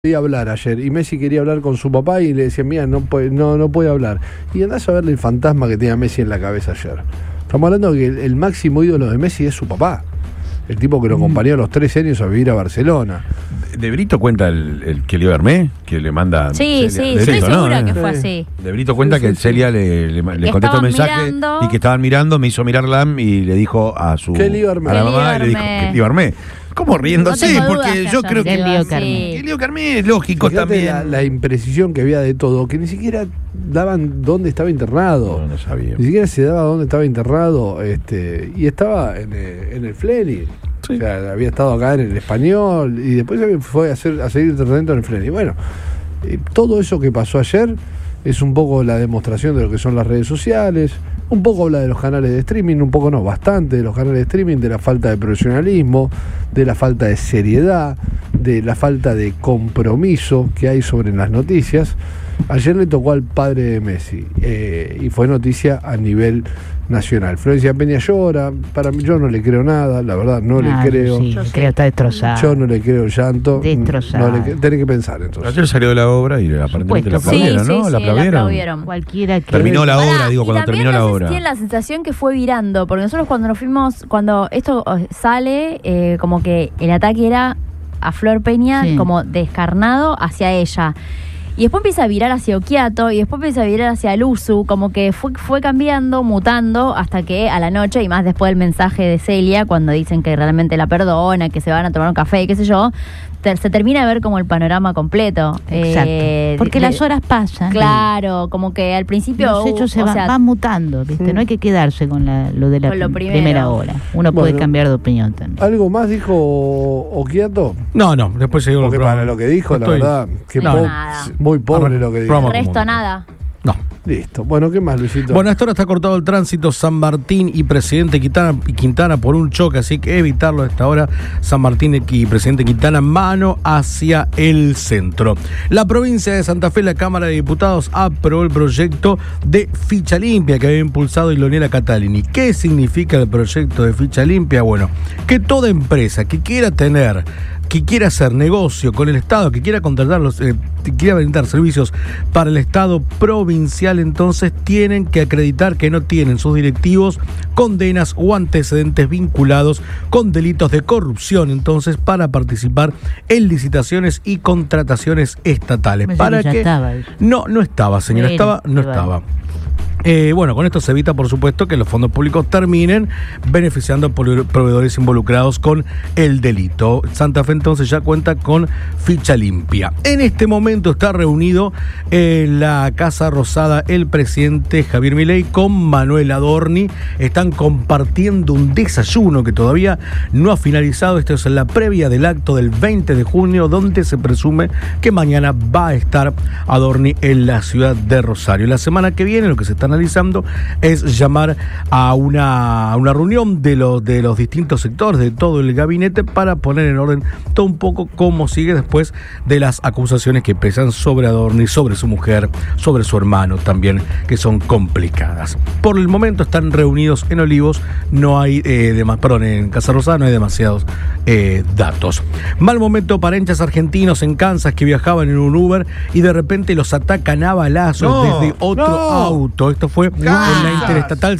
quería hablar ayer y Messi quería hablar con su papá y le decía, mira, no puede hablar. Y andás a verle el fantasma que tenía Messi en la cabeza ayer. Estamos hablando de que el máximo ídolo de Messi es su papá, el tipo que lo acompañó a los 13 años a vivir a Barcelona. De Brito cuenta el que le Hermé, que le manda. Sí, Celia. estoy segura que Sí. fue así. De Brito cuenta que Celia le contestó un mensaje mirando. y que estaban mirando, me hizo mirar Lam y le dijo a su ¿Qué lío Hermé? a la ¿Qué mamá lío le dijo Hermé? que lío Hermé. ¿Cómo riendo? No Sí, tengo dudas porque que yo haya creo que sido lío así. Carmé. el lío Carmé es lógico Fíjate también. la imprecision que había de todo, que ni siquiera daban dónde estaba internado. No sabía. Ni siquiera se daba dónde estaba internado, y estaba en el Flenny. Sí. O sea, había estado acá en el Español y después fue a seguir tratamiento en el Flenny. Bueno, todo eso que pasó ayer es un poco la demostración de lo que son las redes sociales, un poco habla de los canales de streaming, un poco no, bastante de los canales de streaming, de la falta de profesionalismo, de la falta de seriedad, de la falta de compromiso que hay sobre las noticias. Ayer le tocó al padre de Messi y fue noticia a nivel nacional. Florencia Peña llora, para mí yo no le creo nada, la verdad no le creo. Sí, le creo, está destrozado. Yo no le creo el llanto. Destrozado. Tenés que pensar entonces. Ayer salió de la obra y aparentemente la Supuesto. aplaudieron, ¿no? Sí, ¿La aplaudieron? Cualquiera que... Terminó la obra, digo, Y cuando también terminó la no sé obra. si tiene la sensación que fue virando, porque nosotros cuando nos fuimos, cuando esto sale, como que el ataque era a Flor Peña, Sí. como descarnado hacia ella. Y después empieza a virar hacia Occhiato y después empieza a virar hacia Luzu, como que fue cambiando, mutando, hasta que a la noche, y más después del mensaje de Celia, cuando dicen que realmente la perdona, que se van a tomar un café, qué sé yo, se termina de ver como el panorama completo. Exacto. Porque las horas pasan. Claro, como que al principio... Los hechos se van mutando, ¿viste? No hay que quedarse con lo de la Con lo primera hora. Uno puede cambiar de opinión también. ¿Algo más dijo Occhiato? No, después llegó Porque para lo que dijo, la verdad, que No, nada. muy pobre lo que dijo. Programa Resto común. nada. No. Listo. Bueno, ¿qué más, Luisito? Bueno, a esta hora está cortado el tránsito San Martín y Presidente Quintana por un choque, así que evitarlo a esta hora. San Martín y Presidente Quintana, mano hacia el centro. La provincia de Santa Fe, la Cámara de Diputados aprobó el proyecto de ficha limpia que había impulsado Iloniela Catalini. ¿Qué significa el proyecto de ficha limpia? Bueno, que toda empresa que quiera hacer negocio con el Estado, que quiera contratar que quiera brindar servicios para el Estado provincial, entonces tienen que acreditar que no tienen sus directivos condenas o antecedentes vinculados con delitos de corrupción, entonces para participar en licitaciones y contrataciones estatales. Pensé ¿Para que ya qué? estaba eso. No estaba, señora, Bueno, no vale. estaba. Bueno, con esto se evita, por supuesto, que los fondos públicos terminen beneficiando a proveedores involucrados con el delito. Santa Fe entonces ya cuenta con ficha limpia. En este momento está reunido en la Casa Rosada el presidente Javier Milei con Manuel Adorni. Están compartiendo un desayuno que todavía no ha finalizado. Esto es la previa del acto del 20 de junio, donde se presume que mañana va a estar Adorni en la ciudad de Rosario. La semana que viene lo que se está analizando es llamar a una reunión de los distintos sectores de todo el gabinete para poner en orden todo un poco cómo sigue después de las acusaciones que pesan sobre Adorni, sobre su mujer, sobre su hermano también, que son complicadas. Por el momento están reunidos en Olivos, no hay en Casa Rosada no hay demasiados datos. Mal momento para hinchas argentinos en Kansas que viajaban en un Uber y de repente los atacan a balazos desde otro auto. Esto fue en la Interestatal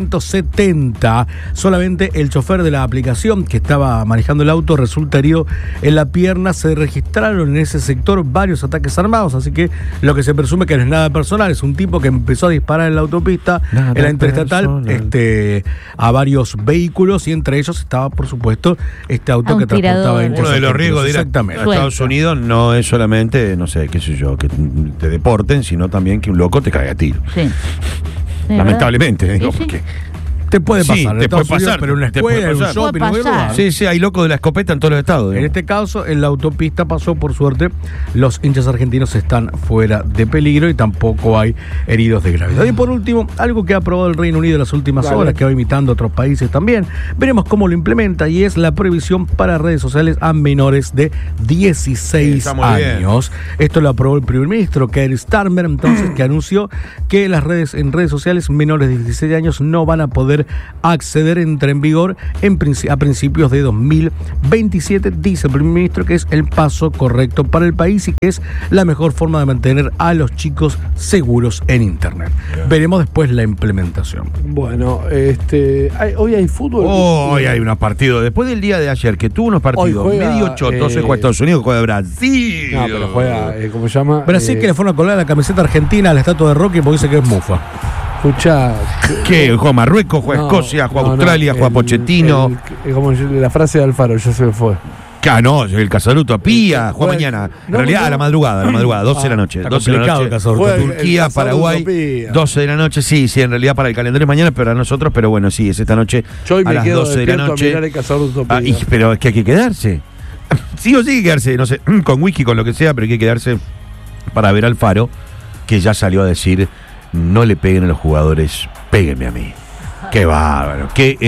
670. Solamente el chofer de la aplicación que estaba manejando el auto resulta herido en la pierna. Se registraron en ese sector varios ataques armados, así que lo que se presume que no es nada personal, es un tipo que empezó a disparar en la autopista, en la Interestatal, a varios vehículos, y entre ellos estaba, por supuesto, este auto que transportaba hinchas Uno de los riesgos de ir a exactamente. Estados Unidos no es solamente, no sé, qué sé yo, que te deporten, sino también que un loco te caiga a tiro. Sí. Lamentablemente, digo, Sí, sí. porque Te puede pasar, Sí, en te Estados puede Unidos, pasar, pero en una te puede escuela, en un pasar. shopping, en Puede cualquier lugar. pasar. sí, hay locos de la escopeta en todos los estados. En este caso, en la autopista pasó, por suerte, los hinchas argentinos están fuera de peligro y tampoco hay heridos de gravedad. Y por último, algo que ha aprobado el Reino Unido en las últimas horas, que va imitando a otros países también, veremos cómo lo implementa, y es la prohibición para redes sociales a menores de 16 Está muy años. Esto lo aprobó el primer ministro, Keir Starmer, entonces, que anunció que en redes sociales menores de 16 años no van a poder poder acceder entra en vigor a principios de 2027, dice el primer ministro que es el paso correcto para el país y que es la mejor forma de mantener a los chicos seguros en Internet. Veremos después la implementación. Bueno, hoy hay fútbol. Hoy hay unos partidos. Después del día de ayer, que tuvo unos partidos juega, medio chotos, juega Estados Unidos, juega Brasil. No, pero juega, ¿cómo se llama? Brasil que le fueron a colgar la camiseta argentina a la estatua de Rocky porque dice que es mufa. Escuchá. ¿Qué? Juega Marruecos, juega Escocia, juega Australia, juega Pochettino. Como la frase de Alfaro, ya se me fue. No, el Casaluto Pía, juega mañana. En realidad a la madrugada, 12 de la noche. 12 de la noche. Turquía, Paraguay, 12 de la noche. Sí, en realidad para el calendario es mañana, pero a nosotros, pero bueno, sí, es esta noche a las 12 de la noche. Pero es que hay que quedarse. Sí o sí hay que quedarse, no sé, con whisky, con lo que sea, pero hay que quedarse para ver al Alfaro, que ya salió a decir: no le peguen a los jugadores, péguenme a mí. Qué bárbaro.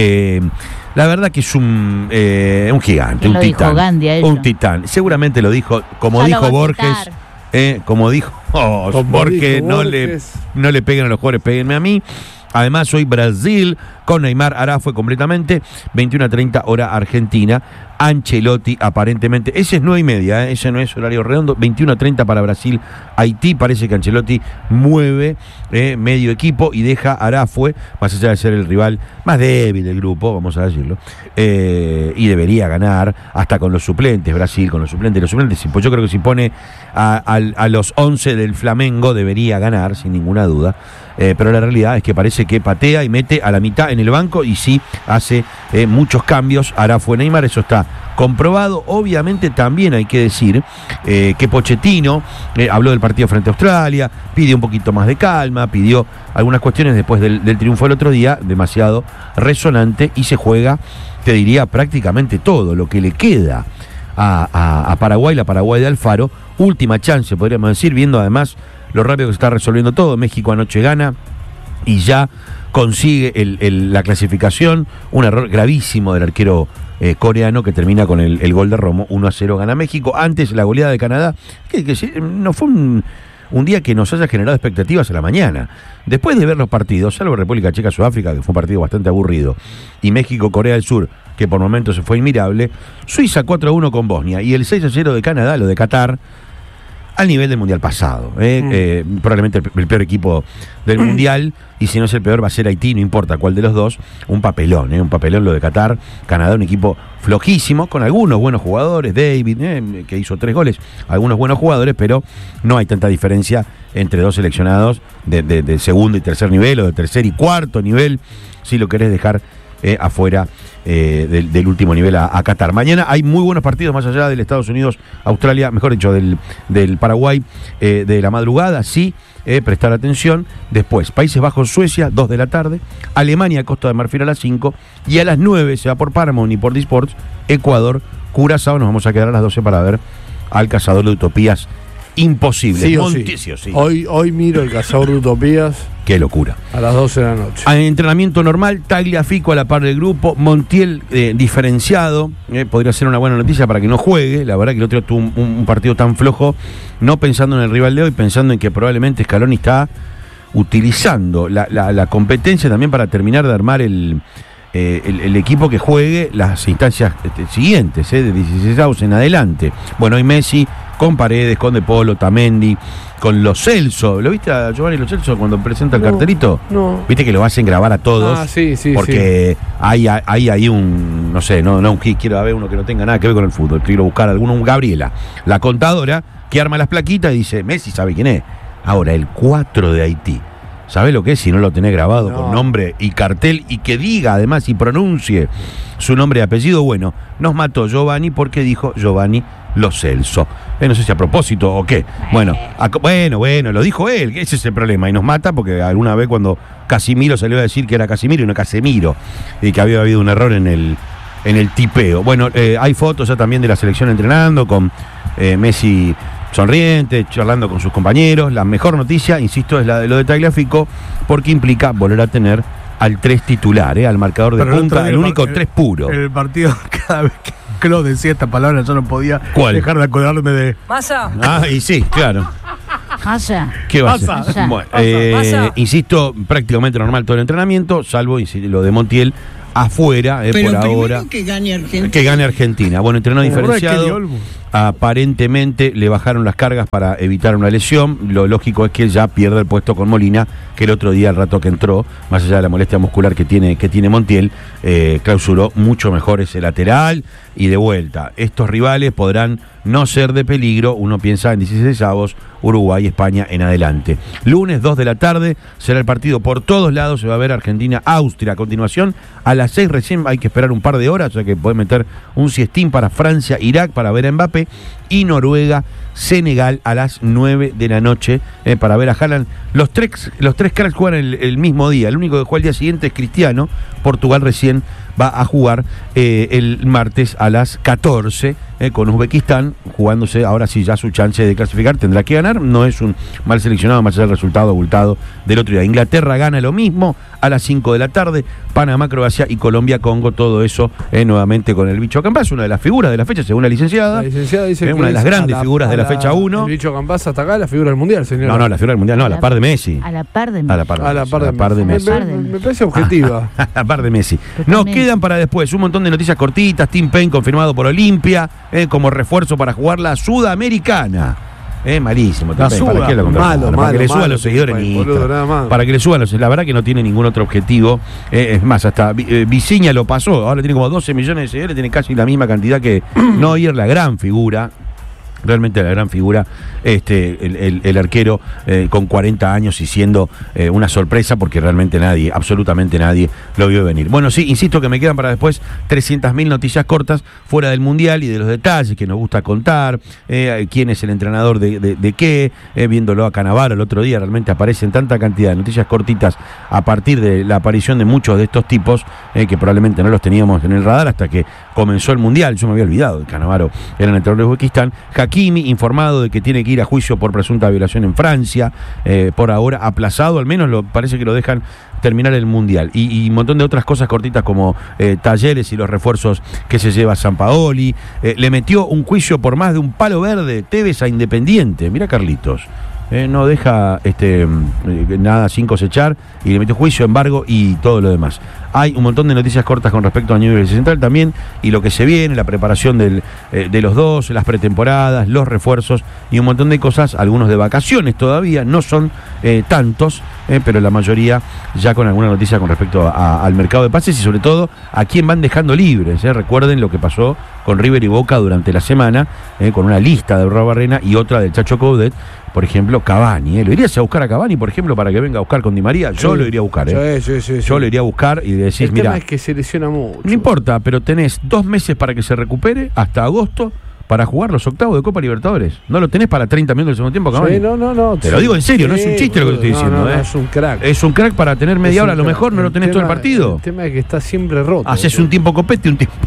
La verdad que es un gigante, un titán. Un titán. Seguramente lo dijo, como dijo Borges. Como dijo Borges, no le peguen a los jugadores, péguenme a mí. Además, hoy Brasil con Neymar fue completamente 21:30 hora Argentina. Ancelotti aparentemente, ese es 9:30, ese no es horario redondo. 21:30 para Brasil, Haití. Parece que Ancelotti mueve medio equipo y deja a Arafue, más allá de ser el rival más débil del grupo, vamos a decirlo, y debería ganar hasta con los suplentes. Brasil con los suplentes, pues yo creo que si pone a los 11 del Flamengo debería ganar sin ninguna duda. Pero la realidad es que parece que patea y mete a la mitad en el banco y sí hace muchos cambios. Arafue, Neymar, eso está comprobado. Obviamente también hay que decir que Pochettino habló del partido frente a Australia, pidió un poquito más de calma, pidió algunas cuestiones después del triunfo del otro día, demasiado resonante, y se juega, te diría, prácticamente todo lo que le queda a Paraguay, la Paraguay de Alfaro. Última chance, podríamos decir, viendo además lo rápido que se está resolviendo todo. México anoche gana y ya consigue la clasificación. Un error gravísimo del arquero coreano que termina con el gol de Romo. 1-0 gana México. Antes la goleada de Canadá, que no fue un día que nos haya generado expectativas a la mañana. Después de ver los partidos, salvo República Checa, Sudáfrica, que fue un partido bastante aburrido, y México, Corea del Sur, que por momentos se fue inmirable, Suiza 4-1 con Bosnia, y el 6-0 de Canadá, lo de Qatar, al nivel del Mundial pasado. Probablemente el peor equipo del Mundial, y si no es el peor va a ser Haití, no importa cuál de los dos. Un papelón lo de Qatar. Canadá, un equipo flojísimo, con algunos buenos jugadores, David, que hizo 3 goles, algunos buenos jugadores, pero no hay tanta diferencia entre dos seleccionados de segundo y tercer nivel, o de tercer y cuarto nivel, si lo querés dejar afuera del último nivel a Qatar. Mañana hay muy buenos partidos más allá del Estados Unidos, Australia, mejor dicho, del Paraguay, de la madrugada, sí, prestar atención. Después, Países Bajos, Suecia, 2 de la tarde, Alemania, Costa de Marfil a las 5, y a las 9 se va por Paramount y por D-Sports, Ecuador, Curazao. Nos vamos a quedar a las 12 para ver al Cazador de Utopías Imposibles. Sí o sí. Hoy miro el Cazador de Utopías. Qué locura. A las 12 de la noche. Entrenamiento normal, Tagliafico a la par del grupo, Montiel diferenciado, podría ser una buena noticia para que no juegue. La verdad que el otro tuvo un partido tan flojo, no pensando en el rival de hoy, pensando en que probablemente Scaloni está utilizando la competencia también para terminar de armar el equipo que juegue las instancias siguientes, de 16avos en adelante. Bueno, hoy Messi con Paredes, con De Polo, Tamendi, con Lo Celso. ¿Lo viste a Giovanni Lo Celso cuando presenta el cartelito? No. ¿Viste que lo hacen grabar a todos? Sí. Porque hay un, no sé, no un hit, quiero ver uno que no tenga nada que ver con el fútbol. Quiero buscar alguno, Gabriela, la contadora, que arma las plaquitas y dice: Messi sabe quién es. Ahora, el 4 de Haití. ¿Sabés lo que es si no lo tenés grabado con nombre y cartel, y que diga además y pronuncie su nombre y apellido? Bueno, nos mató Giovanni porque dijo Giovanni Lo Celso. No sé si a propósito o qué. Bueno, lo dijo él, ese es el problema. Y nos mata porque alguna vez cuando Casimiro salió a decir que era Casimiro y no Casemiro, y que había habido un error en el tipeo. Bueno, hay fotos ya también de la selección entrenando con Messi sonriente, charlando con sus compañeros. La mejor noticia, insisto, es lo de Tagliafico, porque implica volver a tener al 3 titular, al marcador de punta, el único 3 puro. El partido, cada vez que Claude decía esta palabra, yo no podía dejar de acordarme de Massa. Y sí, claro. ¿Qué va a hacer? Bueno, insisto, prácticamente normal todo el entrenamiento, salvo lo de Montiel afuera, por ahora. Que gane Argentina. Que gane Argentina. Bueno, entrenó diferenciado. Aparentemente le bajaron las cargas para evitar una lesión. Lo lógico es que él ya pierde el puesto con Molina, que el otro día, al rato que entró, más allá de la molestia muscular que tiene Montiel, clausuró mucho mejor ese lateral. Y de vuelta, estos rivales podrán no ser de peligro. Uno piensa en 16avos, Uruguay, España en adelante. Lunes 2 de la tarde será el partido por todos lados. Se va a ver Argentina-Austria. A continuación, a las 6 recién hay que esperar un par de horas, o sea que puede meter un siestín para Francia-Irak para ver a Mbappé, y Noruega-Senegal a las 9 de la noche para ver a Haaland. Los tres cracks juegan el mismo día. El único que juega el día siguiente es Cristiano. Portugal recién va a jugar el martes a las 14 con Uzbekistán, jugándose ahora sí ya su chance de clasificar. Tendrá que ganar, no es un mal seleccionado más allá del resultado abultado del otro día. Inglaterra gana lo mismo a las 5 de la tarde, Panamá, Croacia y Colombia, Congo, todo eso nuevamente con el Bicho Campás, una de las figuras de la fecha según la licenciada. La licenciada dice que una de las grandes figuras de la fecha 1. El Bicho Campás hasta acá, la figura del Mundial, señor. No, la figura del Mundial, no, a la par de Messi. A la par de Messi. A la par de Messi. Me parece objetiva. A la par de Messi. Nos quedan para después un montón de noticias cortitas. Tim Payne confirmado por Olimpia como refuerzo para jugar la Sudamericana. Malísimo. La Suda, ¿para qué lo malo, para que le suban los seguidores en Instagram. Para que le suban los. La verdad que no tiene ningún otro objetivo. Es más, hasta Viziña lo pasó. Ahora tiene como 12 millones de seguidores. Tiene casi la misma cantidad que Neuer, la gran figura. Realmente la gran figura, el arquero con 40 años y siendo una sorpresa porque realmente nadie, absolutamente nadie lo vio venir. Bueno, sí, insisto que me quedan para después 300.000 noticias cortas fuera del Mundial y de los detalles que nos gusta contar, quién es el entrenador de qué, viéndolo a Cannavaro el otro día, realmente aparecen tanta cantidad de noticias cortitas a partir de la aparición de muchos de estos tipos que probablemente no los teníamos en el radar hasta que comenzó el Mundial. Yo me había olvidado de Cannavaro, era el entrenador de Uzbekistán. Hakimi, informado de que tiene que ir a juicio por presunta violación en Francia, por ahora aplazado, al menos parece que lo dejan terminar el Mundial. Y un montón de otras cosas cortitas como Talleres y los refuerzos que se lleva Sampaoli. Le metió un juicio por más de un palo verde Tevez a Independiente. Mira Carlitos. No deja nada sin cosechar y le metió juicio, embargo y todo lo demás. Hay un montón de noticias cortas con respecto a Newell's Central también y lo que se viene, la preparación de los dos, las pretemporadas, los refuerzos y un montón de cosas, algunos de vacaciones todavía, no son tantos, pero la mayoría ya con alguna noticia con respecto al mercado de pases y sobre todo a quién van dejando libres. Recuerden lo que pasó con River y Boca durante la semana, con una lista de Raúl Barrena y otra del Chacho Coudet. Por ejemplo, Cavani. ¿Lo irías a buscar a Cavani, por ejemplo, para que venga a buscar con Di María? Yo lo iría a buscar. Sí. Yo lo iría a buscar y decís, El mira. tema es que se lesiona mucho. No importa, pero tenés 2 meses para que se recupere, hasta agosto, para jugar los octavos de Copa Libertadores. ¿No lo tenés para 30 minutos del segundo tiempo, Cavani? Sí, no. Te lo digo en serio, no es un chiste lo que te estoy diciendo. No, es un crack. Es un crack para tener media hora, a lo mejor no lo tenés todo el partido. El tema es que está siempre roto. Haces un tiempo Copete y un tiempo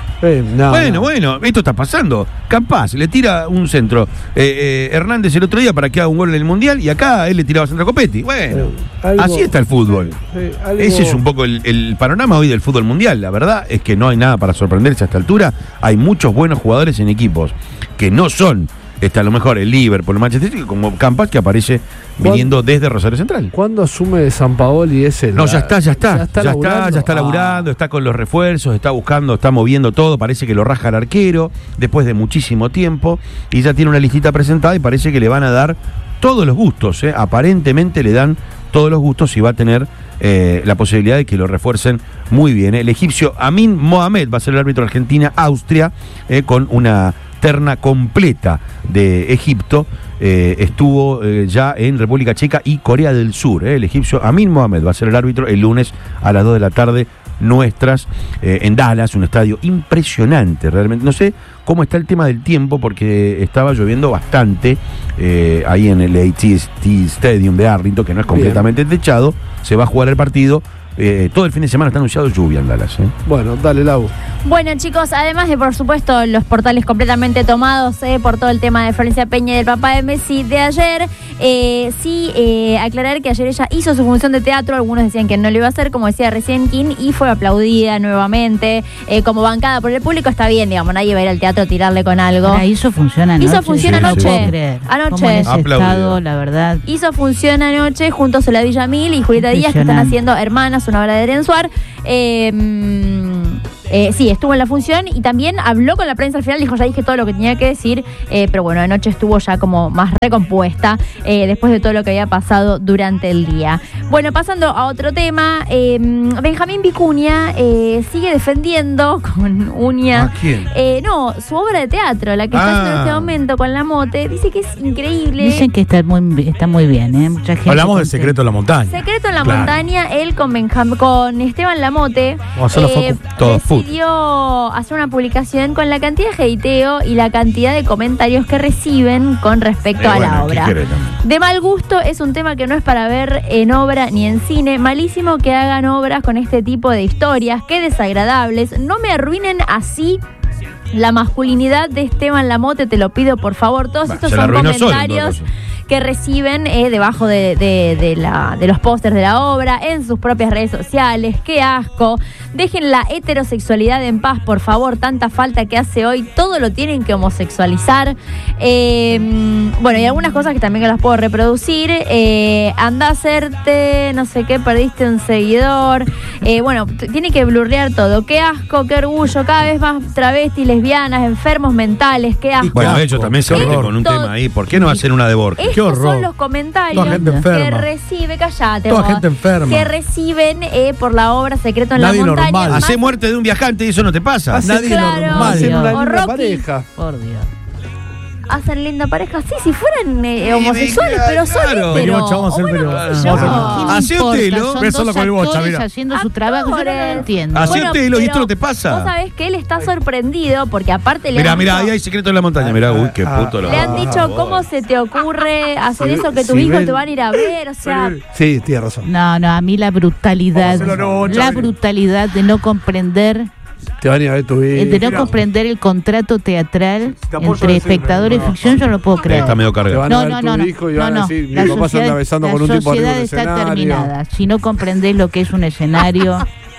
Bueno, esto está pasando. Capaz, le tira un centro Hernández el otro día para que haga un gol en el Mundial y acá él le tiraba centro a Copetti. Bueno, así está el fútbol. Ese es un poco el panorama hoy del fútbol mundial. La verdad es que no hay nada para sorprenderse a esta altura. Hay muchos buenos jugadores en equipos que no son a lo mejor el Liverpool, el Manchester City, como Campas que aparece viniendo desde Rosario Central. ¿Cuándo asume Sampaoli ese? No, ya está laburando, está con los refuerzos, está buscando, está moviendo todo, parece que lo raja el arquero después de muchísimo tiempo y ya tiene una listita presentada y parece que le van a dar todos los gustos, aparentemente le dan todos los gustos y va a tener la posibilidad de que lo refuercen muy bien. El egipcio Amin Mohamed va a ser el árbitro de Argentina-Austria con una terna completa de Egipto. Estuvo ya en República Checa y Corea del Sur. El egipcio Amin Mohamed va a ser el árbitro el lunes a las 2 de la tarde nuestras en Dallas, un estadio impresionante realmente. No sé cómo está el tema del tiempo porque estaba lloviendo bastante ahí en el AT&T Stadium de Arlington, que no es completamente techado. Se va a jugar el partido todo el fin de semana está anunciado lluvia en Dallas. Bueno, dale, Lau. Bueno, chicos, además de, por supuesto, los portales completamente tomados por todo el tema de Florencia Peña y del papá de Messi de ayer, aclarar que ayer ella hizo su función de teatro, algunos decían que no lo iba a hacer, como decía recién Kim, y fue aplaudida nuevamente, como bancada por el público. Está bien, digamos, nadie va a ir al teatro a tirarle con algo. Ahora hizo función anoche. Hizo función Yo no anoche. puedo creer. Anoche. Cómo en ese Aplaudido. estado, la verdad. Hizo función anoche junto a Soledad Villamil y Julieta Díaz, que están Impresionante. haciendo Hermanas, una obra de Erensuar. Sí, estuvo en la función y también habló con la prensa al final, dijo, ya dije todo lo que tenía que decir, pero bueno, anoche estuvo ya como más recompuesta después de todo lo que había pasado durante el día. Bueno, pasando a otro tema, Benjamín Vicuña sigue defendiendo con uña. ¿A quién? No, su obra de teatro, la que está haciendo en este momento con La Mote, dice que es increíble. Dicen que está muy bien, ¿eh? Mucha gente. Hablamos del contenta. Secreto de la Montaña. Secreto en la Claro. Montaña, él con Esteban Lamote Vamos a hacer la foto. Todo food. decidió hacer una publicación con la cantidad de hateo y la cantidad de comentarios que reciben con respecto a la obra. De mal gusto, es un tema que no es para ver en obra ni en cine. Malísimo que hagan obras con este tipo de historias, qué desagradables. No me arruinen así la masculinidad de Esteban Lamote, te lo pido por favor. Todos estos se la son arruinó solo, en todo comentarios caso. que reciben debajo de los pósters de la obra, en sus propias redes sociales. ¡Qué asco! Dejen la heterosexualidad en paz, por favor. Tanta falta que hace hoy. Todo lo tienen que homosexualizar. Bueno, y algunas cosas que también las puedo reproducir. Anda a hacerte, no sé qué, perdiste un seguidor. Bueno, tiene que blurrear todo. ¡Qué asco! ¡Qué orgullo! Cada vez más travestis, lesbianas, enfermos mentales. ¡Qué asco! Bueno, ellos también se Qué meten horror. con un Todo- tema ahí. ¿Por qué no hacen una de Borges? Qué Estos horror. son los comentarios Toda gente que enferma. recibe, callate Toda vos, gente enferma. que reciben por la obra Secreto en Nadie la Montaña. normal. Más- Hacé muerte de un viajante y eso no te pasa. Hace- Nadie Claro. normal. Hacen una O linda Rocky. pareja. Por Dios. Hacen linda pareja, sí, si fueran homosexuales, pero son claro. hetero. Vamos, vamos a hacer, O bueno, pero- qué sé yo. vamos a hacer- ¿Qué me Hace importa? Otelo. Son Ve dos solo con el bocha, actores mira. haciendo su trabajo, yo no lo Actores. entiendo. Hace Otelo y esto pero no te pasa. Vos sabés que él está sorprendido porque aparte le han Mirá, dicho- ahí hay secreto en la montaña. Mirá, uy, qué puto lo le han dicho, ¿cómo se te ocurre hacer eso que tus si hijos ven- te van a ir a ver? O sea, Sí, tienes razón. No, a mí la brutalidad, Vamos a hacerlo nuevo, la Chavi. brutalidad de no comprender, Te van a ir a ver tu de vida. no comprender el contrato teatral Te apoyo entre a decirme, espectador y no. ficción, yo no lo puedo creer. Está medio Te cargado. van a ver tu hijo y van a decir, mi papá se anda besando con un tipo arriba sociedad del está escenario. terminada. Si no comprendés lo que es un escenario,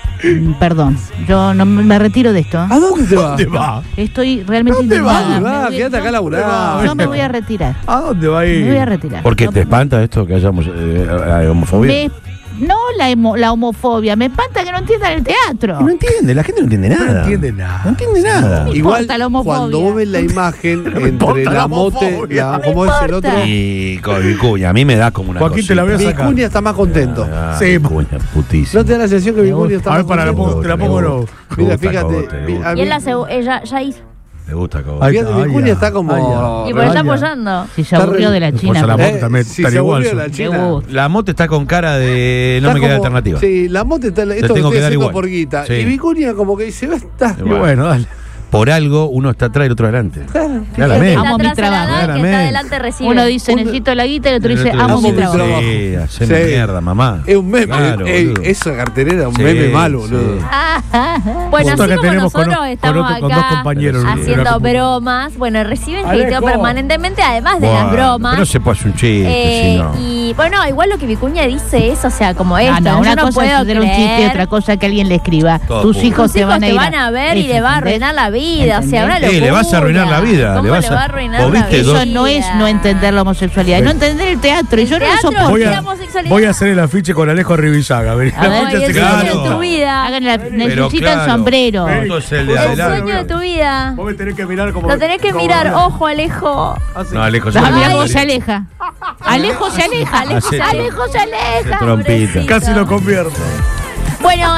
perdón, yo no me retiro de esto. ¿A dónde te vas? ¿Dónde va? Estoy realmente ¿Dónde vas? indignada. Me Va, voy- quédate acá yo- laburando. Yo me voy a retirar. ¿A dónde va a Me voy a ir? retirar. ¿Por qué No, te espanta esto que hayamos homofobia? No la homofobia, me espanta que no entiendan el teatro. No entiende, la gente no entiende nada. No entiende nada. No entiende nada. Me Igual, importa la homofobia. cuando vos ves la imagen entre importa la la mote, homofobia. ¿cómo es el otro? Y con Vicuña, a mí me da como una Joaquín, te la voy a cosita. sacar. Vicuña está más contento. Sí. Vicuña, putísimo. ¿No te da la sensación que Vicuña está A más ver, para, contento? te la pongo no. Mira, Me gusta fíjate. Cogote, me gusta. a y mí- él ella ya hizo. Me gusta Cogote. Ahí Fíjate, está, Vicuña ya. está como. Y por está Vaya. apoyando. Si se Está aburrió re- de la Pues China. a la pues, moto también si estaría se igual. aburrió la me China. gusta. La mote está con cara de no Está me queda como- alternativa. Sí, la mote está. Esto lo tengo estoy que dar haciendo igual. por guita. Sí. Y Vicuña como que dice, está. Y bueno, dale. Por algo uno está atrás y el otro adelante. Claro. El que Claramente. está Amo mi atrás a la trabajo. edad, que está Claramente. adelante recibe. Uno dice Uno- necesito la guita y el otro dice El otro amo dice, mi trabajo. Sí, haceme Sí. mierda, mamá. Es un meme. Claro, boludo. Esa carterera es un Sí, meme malo, sí. boludo. Bueno, Justo así que como tenemos con nosotros o- estamos con otro- con acá dos compañeros. haciendo Una- bromas, bueno, reciben hateo Alejo. permanentemente, además de Bueno, las bromas. pero no se puede hacer un chiste, si no. Y bueno, igual lo que Vicuña dice es, o sea, como esto, Ah, no, yo una no cosa es puedo hacer un chiste y creer. otra cosa que alguien le escriba. Todo Tus público. hijos Tus te hijos van a te ir van a ver y Eso, le va a ¿entendés? arruinar la vida, o sea, una ¿Entendés? locura. Le vas a arruinar la vida, ¿Cómo le vas va a- arruinar vos la viste vida? dos- Eso no es no entender la homosexualidad, no entender el teatro. Y yo no lo teatro, soporto. Voy la a, homosexualidad. voy a hacer el afiche con Alejo Rivillaga. Vení, A ver, la ficha Ay, el se sueño queda- Claro. de tu vida. Necesitan claro. sombrero. Esto es el de El adelante. sueño de tu vida. Vos me tenés que mirar como. Lo tenés que como- mirar, ojo, Alejo. No, Alejo, Ah, mirá Ay. cómo se aleja. Alejo se aleja. Alejo se Alejo se aleja. trompita. Casi lo convierto. Bueno,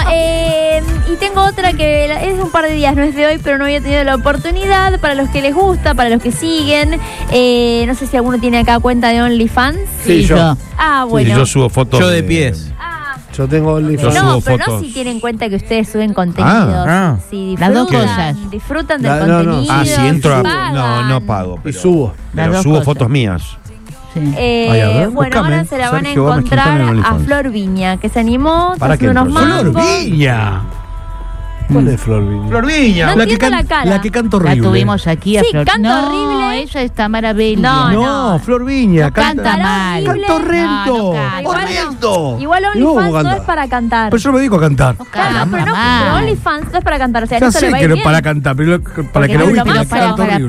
y tengo otra que es de un par de días, no es de hoy, pero no había tenido la oportunidad. Para los que les gusta, para los que siguen. No sé si alguno tiene acá cuenta de OnlyFans. Sí, yo. Ah, Y bueno. yo subo fotos. Yo de pies. Ah, Yo tengo Yo OnlyFans. no, subo pero no fotos. si tienen en cuenta que ustedes suben contenidos. Ah. Si Las dos disfrutan, cosas. disfrutan del No, no. contenido. Ah, si entro a. pagan. No, no pago. Las Pero dos subo cosas. fotos mías. Sí. Bueno, ahora se la van a Sergio Gómez Quintana encontrar en a OnlyFans. Flor Viña, que se animó, ¿Para hace qué unos entró? mangos. ¡Flor Viña! ¿Cuál es Flor Viña? Flor Viña. No entiendo la cara. La que canta La horrible. tuvimos aquí a Sí, Flor. canta no, horrible. ella está maravilla. No, No, Flor Viña. No canta mal. Canta horrendo. No, no canta. ¡Horrendo! Igual ¿Y vos OnlyFans cómo no cantás? es para cantar. Pero yo me dedico a cantar. No Claro, canta pero mal. OnlyFans no es para cantar. O sea, Ya eso le sé va a que ir no bien. para cantar, pero para Porque que lo no, ubiquen, pero la canta horrible.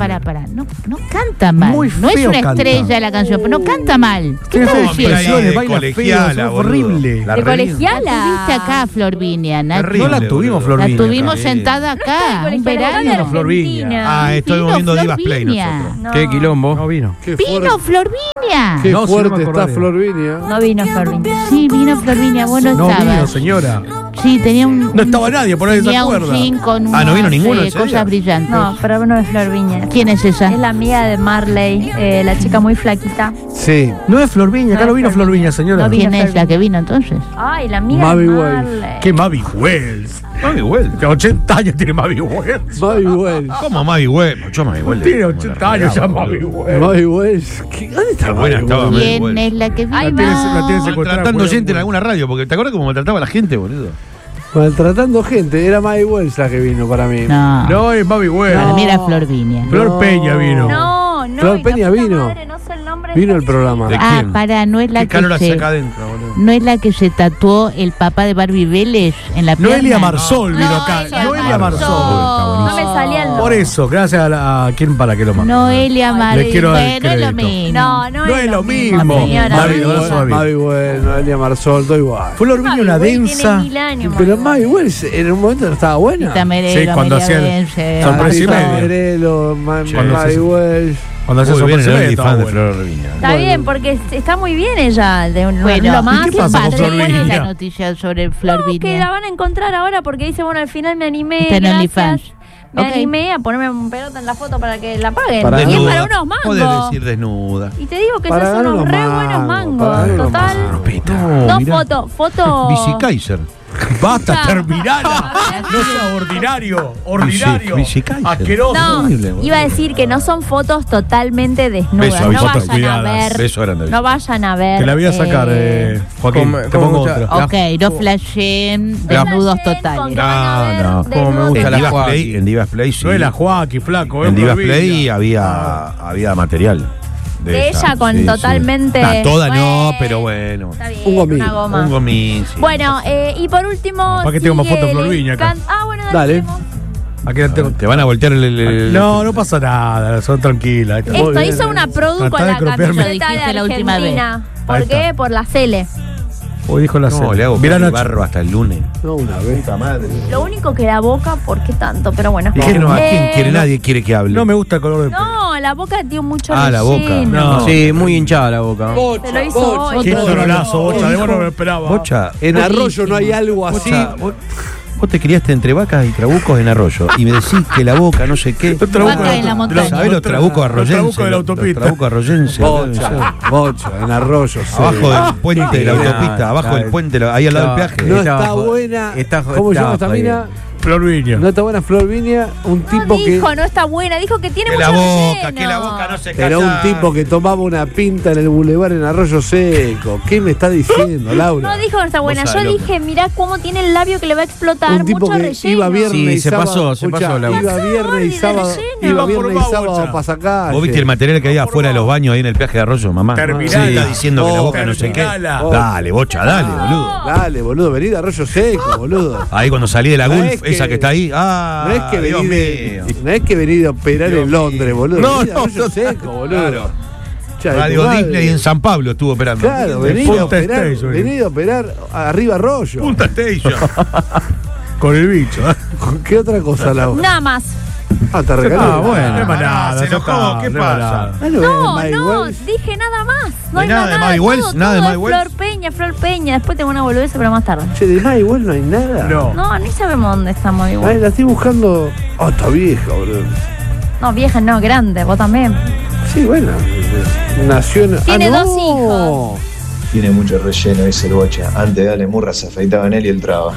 No canta mal. Muy no es feo una canta. estrella la canción, pero no canta mal. ¿Qué Tiene estás feas diciendo? expresiones, baila feo, colegiala, es boludo. horrible. La ¿De re- colegiala? La tuviste acá, Flor Viña, Nacho. Terrible, No la tuvimos, boludo. Flor La Viña. tuvimos acá. sentada acá, un Colegiala, verano. de Flor Viña. Argentina. Ah, estuvimos Vino viendo Flor Divas Play Viña. nosotros. No. Qué quilombo. No vino. Qué Vino Flor Viña. Qué No, sí, no fuerte me está acordaba. Flor Viña. No vino Flor Viña. Sí, vino Flor Viña, vos no No estabas. vino, señora. Sí, tenía un... No estaba nadie, por ahí se tenía un acuerda. jean con Ah, ¿no vino unas, ninguno, en serio? cosas brillantes. No, pero no es Flor Viña. ¿Quién es esa? Es la amiga de Marley, la chica muy flaquita. Sí. No es Flor Viña, acá No no es vino Flor Flor Viña, señora. No vino. ¿Quién es la que vino entonces? Ay, la amiga Mavi de Wells. Marley. ¿Qué Mavi Wells? Mavi Wells. Que 80 años tiene Mavi Wells. Mavi Wells. ¿Cómo Mavi Wells? Yo Mavi Wells. Tiene 80 años ya Mavi Wells. Mavi Wells. ¿Dónde está Qué buena Mavi estaba, Wells? Mavi ¿Quién Wells. es la que vino? Ahí La tiene va. secuestrada. Maltratando gente en Wells. alguna radio, porque ¿te acuerdas cómo maltrataba a la gente, boludo? Maltratando gente. Era Mavi Wells la que vino para mí. No, No, es Mavi Wells. para mí era Flor Viña. Flor No. Peña vino. No, no. Flor y la Peña puta vino. madre, no sé el nombre. Vino el programa. ¿De Ah, quién? no es la Qué que calor hace se... acá adentro, boludo. ¿No es la que se tatuó el papá de Barbie Vélez en la pierna? Noelia Marsol vino No, acá. Noelia Noelia Marsol. Marsol. No me salía el nombre. Por eso, gracias a quién para que lo mande. Noelia Les Marsol. quiero dar Bueno, es lo crédito. mismo. No, No es lo mismo. señora. Mavi, No, no no, suave. Mavi Wells, Noelia Marsol, todo igual. Flor Viña una Mavi Wells densa. tiene 1000 años, Pero Mavi Mavi Wells en un momento no estaba buena. Tita Merelo, Sí, cuando Amelia hacía el- Vence. Sorpresa y Tita media. Merelo, Cuando Mavi se- Wells. Cuando se Muy bien el sorprende, OnlyFans estaba de bueno. Flor Viña. Está Bueno. bien, porque está muy bien ella. De un, Bueno, lo más ¿y qué pasa con padre. Flor ¿Cuál es Viña? la noticia sobre Flor No, que la Viña? van a encontrar ahora porque dice, bueno, al final me animé. Está en gracias. OnlyFans. Me Ok. animé a ponerme un pelota en la foto para que la paguen. Para y es ganar. para unos Podés mangos. decir desnuda. Y te digo que Para son ganar unos unos re mangos, buenos para mangos. ganar unos Total. No, No, mirá. foto. Bici Kaiser. Basta, Ya. terminala. No sea ordinario. Ordinario. Bici Kaiser. Asqueroso. No, horrible, boludo. iba a decir que no son fotos totalmente desnudas. Beso, no fotos vayan a cuidadas. ver. Beso grande, No vayan a ver. Te la voy a sacar, Joaquín. ¿Cómo- Te cómo pongo gusta? otra. Ok, no flasheen desnudos totales. No, Como me gusta En la Divas Joaquín. Play, en Divas Play sí. No es la Joaquín, flaco. En es Divas Flor Play Viña. había material. De ella con sí, totalmente. Sí. Toda no, Bueno, pero bueno. Está bien, Un gomín. una goma. Un gomín, sí. Bueno, y por último. ¿Para qué tengo más sigue fotos de Flor el Viña acá? bueno, Dale. tenemos. Aquí la tengo. Te van a voltear el- No, no pasa nada. Son tranquilas. Esto bien, hizo una produ Tratá con de la cropearme. camiseta de Dijiste la última Argentina. ¿Por Ahí qué? está. Por la Cele. Hoy dijo la No, cena. le hago Mirá, el Nacho. barro hasta el lunes. No, una vez. Lo único que la boca, ¿por qué tanto? Pero bueno. ¿Y qué no? ¿A quién quiere? no. Nadie quiere que hable. No me gusta el color de pelo. No, la boca tiene mucho Ah, la boca. relleno. No. Sí, muy hinchada la boca. Se lo hizo hoy. Qué Bocha. trolazo, Bocha. De vos no me esperaba. Bocha, En Arroyo no hay algo así. Bocha, vos te criaste entre vacas y trabucos en Arroyo y me decís que la boca no sé qué. Los trabucos Vaca en la montaña. ¿Sabés los trabucos arroyenses? Los trabucos de la autopista. Los trabucos arroyenses. Bocha, en Arroyo. sí. Abajo del puente de la Ah, autopista, abajo claro. del puente, ahí al lado del peaje. No Estaba está jod- buena. está ¿Cómo se llama esta jodido. mina? Flor Viña. No está buena Flor Viña, un tipo No dijo, que. no está buena, dijo que tiene Que mucho la boca, relleno. que la boca no se calla. Era un tipo que tomaba una pinta en el bulevar en Arroyo Seco. ¿Qué me está diciendo, Laura? No dijo que no está buena. Vos Yo sabés lo que- dije, mirá cómo tiene el labio que le va a explotar. Un tipo mucho que relleno. iba viernes Sí, y se sábado. pasó, se pasó, Laura. Iba viernes y de sábado. relleno. Iba Va por viernes y más, sábado Bocha. para sacar. ¿Vos viste el material que hay afuera de los baños ahí en el peaje de Arroyo, mamá? Terminala. Sí, está diciendo que la boca no sé qué. Terminala. Dale, Bocha, dale, boludo. Dale, boludo, vení de Arroyo Seco, boludo. Ahí cuando salí de la No Gulf, es que- esa que está ahí. Ah, No es que Dios venir mío. no es que venir a operar Dios en Londres, boludo. No, Vení de no, Arroyo no. Seco, boludo. Claro. Cha, de tu Radio madre. Disney en San Pablo estuvo operando. Claro, De vení a Punta operar, Station. vení a operar arriba Arroyo. Punta Station. Con el bicho. ¿Qué otra cosa, Laura? Nada más. Ah, te regalé. Ah, bueno. No es más Pará, nada. se ya enojó, está, ¿qué no es más pasa? nada. Ah, no, No, Mike no, Wells. dije nada más. ¿No hay nada de más Mavi Wells? todo, ¿Nada de todo Mavi Wells? Flor Peña. Después tengo una boludez, pero más tarde. Che, de Mike Wells no hay nada. No. No, ni sabemos dónde está Mavi Ay, Wells. la estoy buscando. Ah, está vieja, boludo. No, vieja, no, grande. Vos también. Sí, bueno. Nació en. Tiene no. dos hijos. Tiene mucho relleno, dice el Bocha. Antes de darle murra se afeitaba en él y él traba.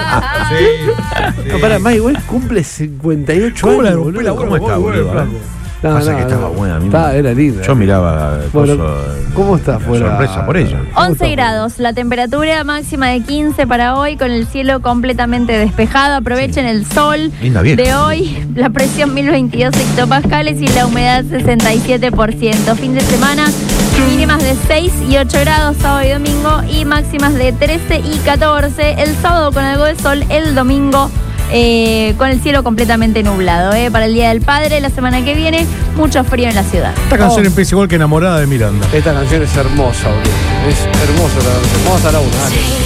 No, pará, Mike Wells cumple 58 ¿Cómo la años, rompí boludo. la ¿Cómo está, boludo? Pasa que estaba buena. A mí era linda. Yo miraba. ¿Cómo está fuera? Sorpresa por ella. 11 grados, la temperatura máxima de 15 para hoy, con el cielo completamente despejado. Aprovechen el sol de hoy, la presión 1022 hectopascales y la humedad 67%. Fin de semana, mínimas de 6 y 8 grados sábado y domingo y máximas de 13 y 14. El sábado con algo de sol, el domingo con el cielo completamente nublado. Para el Día del Padre, la semana que viene, mucho frío en la ciudad. Esta canción empieza igual que Enamorada de Miranda. Esta canción es hermosa, boludo. Es hermosa la canción. Vamos a la una, dale.